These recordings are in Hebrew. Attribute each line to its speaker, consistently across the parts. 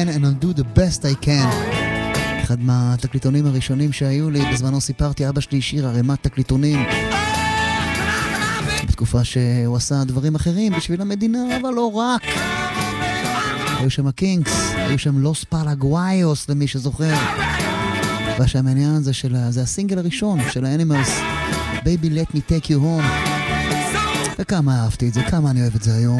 Speaker 1: can and I'll do the best I can. אחד מהתקליטונים הראשונים שהיו לי, בזמנו סיפרתי, אבא שלי השאיר ערימת תקליטונים בתקופה שהוא עשה דברים אחרים בשביל המדינה, אבל לא רק. היו שם הקינגס, היו שם לוס פלגוויוס, למי שזוכר. והשם העניין הזה זה הסינגל הראשון של האנימלס, Baby Let Me Take You Home. וכמה אהבתי את זה, כמה אני אוהב את זה היום.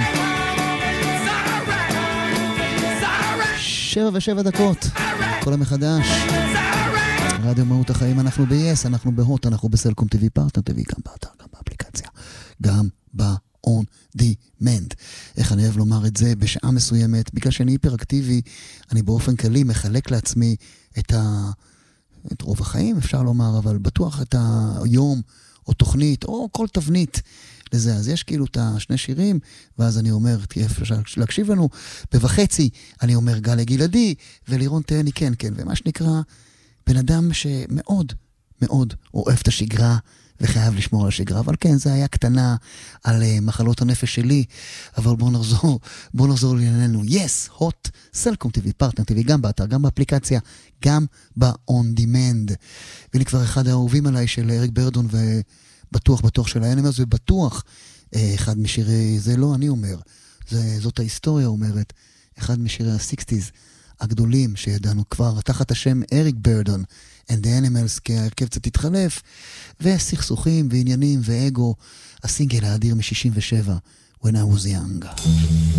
Speaker 1: 7:07, כל המחדש. רדיו מהות החיים, אנחנו ב-yes, אנחנו בהוט, אנחנו בסלקום TV, פרטנר TV, גם באתר, גם באפליקציה, גם ב-on demand. איך אני אוהב לומר את זה בשעה מסוימת, בגלל שאני היפראקטיבי, אני באופן כללי מחלק לעצמי את רוב החיים, אפשר לומר, אבל בטוח את היום, או תוכנית, או כל תבנית לזה. אז יש כאילו את השני שירים, ואז אני אומר, תהיה אפשר להקשיב לנו, ב-1:30 אני אומר גלי גלעדי, ולירון תהני כן, כן, ומה שנקרא, בן אדם שמאוד מאוד אוהב את השגרה, וחייב לשמור על השגרה, אבל כן, זה היה קטנה על מחלות הנפש שלי, אבל בואו נחזור לענייננו. Yes, hot, סלקום TV, פרטנר TV, גם באתר, גם באפליקציה, גם ב-on demand. והנה כבר אחד האהובים עליי של אריק ברדון, ובטוח של האנימלס, ובטוח אחד משירי, זה לא אני אומר, זאת ההיסטוריה אומרת, אחד משירי ה-60s הגדולים שידענו כבר, תחת השם אריק ברדון, and the animals, כי ההרכב קצת התחלף, וסכסוכים ועניינים ואגו, הסינגל האדיר מ-67, When I was young.